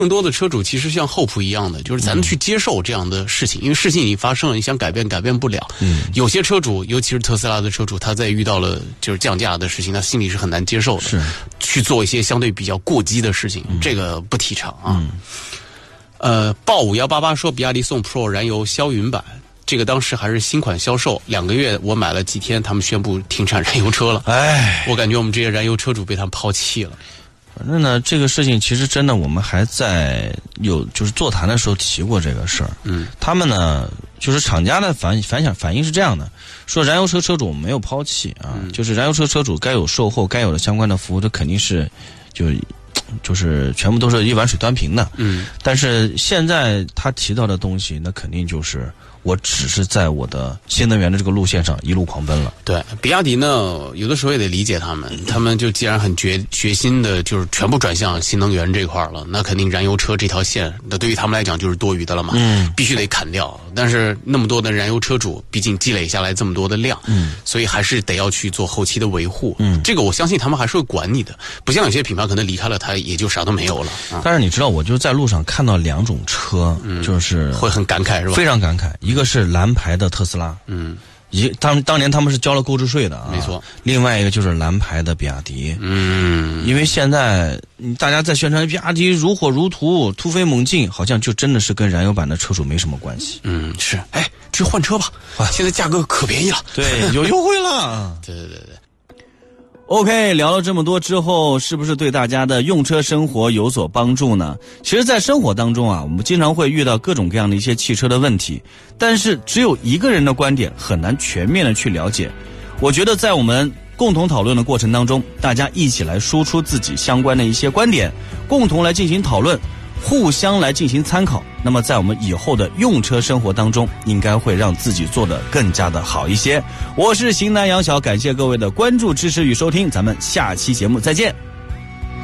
更多的车主其实像厚普一样的，就是咱去接受这样的事情，因为事情已经发生了，你想改变不了。有些车主，尤其是特斯拉的车主，他在遇到了就是降价的事情，他心里是很难接受的，是去做一些相对比较过激的事情，这个不提倡啊。豹5188说，比亚迪宋 Pro 燃油霄云版。这个当时还是新款销售，2个月我买了几天，他们宣布停产燃油车了。我感觉我们这些燃油车主被他们抛弃了。 反正呢，这个事情其实真的我们还在就是座谈的时候提过这个事儿。他们呢，就是厂家的反应是这样的，说燃油车车主没有抛弃啊，就是燃油车车主该有售后该有的相关的服务，这肯定是就是全部都是一碗水端平的。但是现在他提到的东西，那肯定就是我只是在我的新能源的这个路线上一路狂奔了。 对，比亚迪呢，有的时候也得理解他们就既然很决心的，就是全部转向新能源这块了，那肯定燃油车这条线，那对于他们来讲就是多余的了嘛，必须得砍掉。但是那么多的燃油车主，毕竟积累下来这么多的量，所以还是得要去做后期的维护。这个我相信他们还是会管你的，不像有些品牌可能离开了它也就啥都没有了。 但是你知道，我就在路上看到2种车，就是会很感慨是吧？ 非常感慨。一个是蓝牌的特斯拉，当年他们是交了购置税的啊， 没错。 另外一个就是蓝牌的比亚迪，因为现在大家在宣传比亚迪如火如荼、突飞猛进，好像就真的是跟燃油版的车主没什么关系。 是，去换车吧，现在价格可便宜了， 对，有优惠了。 对。 OK， 聊了这么多之后，是不是对大家的用车生活有所帮助呢？其实在生活当中啊，我们经常会遇到各种各样的一些汽车的问题，但是只有一个人的观点很难全面的去了解。我觉得在我们共同讨论的过程当中，大家一起来输出自己相关的一些观点，共同来进行讨论，互相来进行参考，那么在我们以后的用车生活当中，应该会让自己做得更加的好一些。我是型男杨晓，感谢各位的关注、支持与收听，咱们下期节目再见。